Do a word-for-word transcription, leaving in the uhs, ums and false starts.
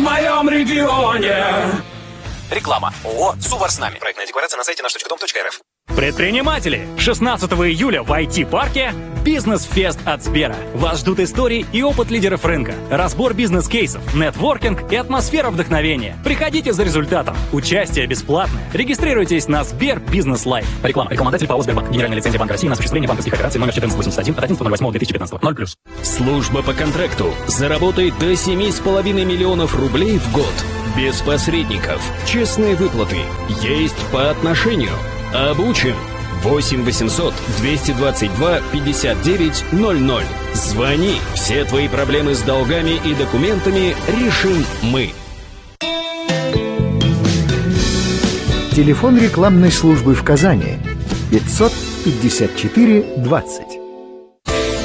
моем регионе. Реклама. ООО «Сувар с нами». Проектная декларация на сайте наш точка дом точка эр эф. Предприниматели! шестнадцатого июля в ай ти-парке «Бизнес-фест» от Сбера. Вас ждут истории и опыт лидеров рынка, разбор бизнес-кейсов, нетворкинг и атмосфера вдохновения. Приходите за результатом. Участие бесплатное. Регистрируйтесь на Сбер Бизнес Лайф. Реклама. Рекламодатель ПАО «Сбербанк». Генеральная лицензия Банка России на осуществление банковских операций номер четырнадцать восемьдесят один от одиннадцатого ноль восьмого две тысячи пятнадцатого. ноль плюс. Служба по контракту. Заработай до семь с половиной миллионов рублей в год. Без посредников. Честные выплаты. Есть по отношению. Обучим. восемь восемьсот двести двадцать два пятьдесят девять ноль ноль. Звони. Все твои проблемы с долгами и документами решим мы. Телефон рекламной службы в Казани пятьсот пятьдесят четыре двадцать.